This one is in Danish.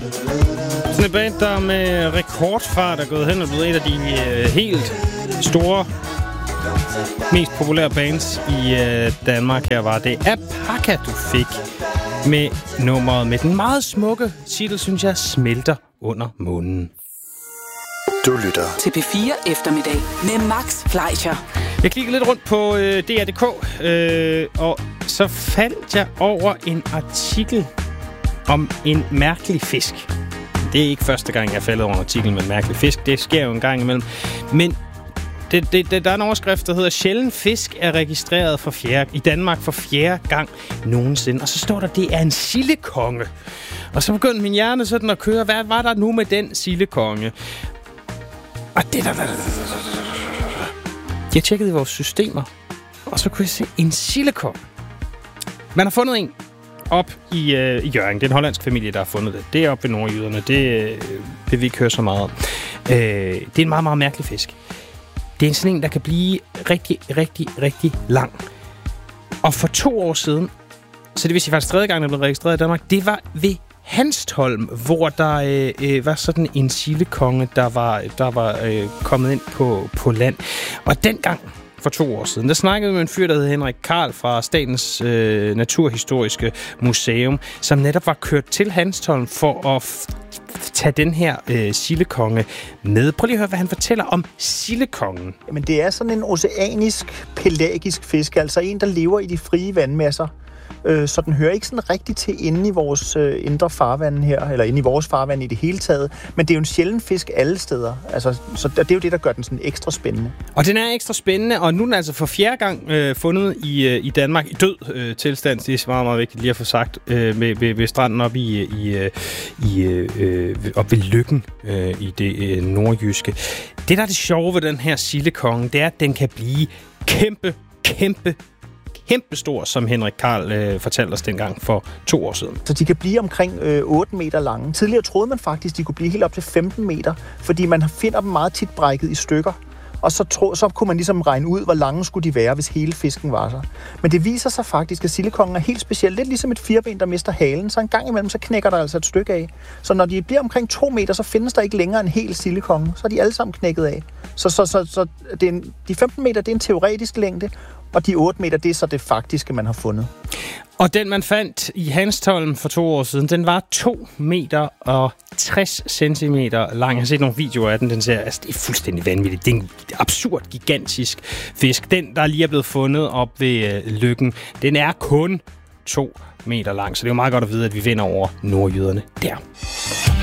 Sådan et band, der med rekordfart er gået hen og blevet et af de helt store, mest populære bands i Danmark. Her var det Apaka, du fik med nummeret med den meget smukke titel, synes jeg, Smelter under munden. Du lytter til P4 Eftermiddag med Max Fleischer. Jeg kiggede lidt rundt på DR.dk, og så faldt jeg over en artikel om en mærkelig fisk. Det er ikke første gang, jeg faldet over en artikel med en mærkelig fisk. Det sker jo en gang imellem. Men der er en overskrift, der hedder Sjælden fisk er registreret i Danmark for 4. gang nogensinde. Og så står der, det er en sildekonge. Og så begyndte min hjerne sådan at køre. Hvad var der nu med den sildekonge? Og jeg tjekkede i vores systemer, og så kunne jeg se en sildekonge. Man har fundet en op i Hjørring. Det er en hollandsk familie, der har fundet det. Det er oppe ved nordjyderne. Det vil vi ikke høre så meget om. Det er en meget, meget mærkelig fisk. Det er sådan en, der kan blive rigtig, rigtig, rigtig lang. Og for 2 år siden, så det vil sige faktisk 3. gang, der blev registreret i Danmark, det var ved Hanstholm, hvor der var sådan en sildekonge, der var kommet ind på land. Og dengang, for 2 år siden, der snakkede vi med en fyr, der hed Henrik Karl fra Statens Naturhistoriske Museum, som netop var kørt til Hanstholm for at tage den her sildekonge med. Prøv lige at høre, hvad han fortæller om sildekongen. Jamen, det er sådan en oceanisk, pelagisk fisk, altså en, der lever i de frie vandmasser. Så den hører ikke sådan rigtig til inde i vores indre farvande her, eller inde i vores farvande i det hele taget. Men det er jo en sjælden fisk alle steder. Altså, så det er jo det, der gør den sådan ekstra spændende. Og den er ekstra spændende, og nu er den altså for 4. gang fundet i Danmark i død tilstand. Det er meget, meget vigtigt lige at få sagt ved stranden op op ved Løkken i det nordjyske. Det, der er det sjove ved den her sildekonge, det er, at den kan blive kæmpestor, som Henrik Karl fortalte os dengang for 2 år siden. Så de kan blive omkring 8 meter lange. Tidligere troede man faktisk, de kunne blive helt op til 15 meter, fordi man finder dem meget tit brækket i stykker. Og så kunne man ligesom regne ud, hvor lange skulle de være, hvis hele fisken var så. Men det viser sig faktisk, at sildekongen er helt specielt. Lidt ligesom et firben, der mister halen, så en gang imellem, så knækker der altså et stykke af. Så når de bliver omkring 2 meter, så findes der ikke længere en hel sildekonge. Så er de alle sammen knækket af. Så de 15 meter, det er en teoretisk længde, og de 8 meter, det er så det faktiske, man har fundet. Og den, man fandt i Hanstholm for 2 år siden, den var 2 meter og 60 centimeter lang. Jeg har set nogle videoer af den. Den ser, altså, det er fuldstændig vanvittigt. Det er en absurd, gigantisk fisk. Den, der lige er blevet fundet op ved Løkken, den er kun 2 meter lang. Så det er jo meget godt at vide, at vi vinder over nordjyderne der.